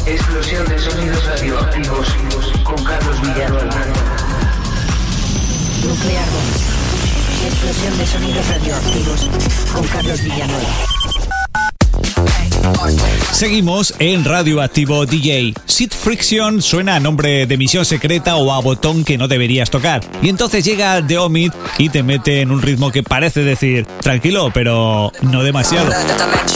Explosión de sonidos radioactivos con Carlos Villanueva. Nuclear Bombs. Explosión de sonidos radioactivos con Carlos Villanueva. Seguimos en Radioactivo DJ. Sid Friction suena a nombre de misión secreta o a botón que no deberías tocar. Y entonces llega The Omid y te mete en un ritmo que parece decir tranquilo, pero no demasiado.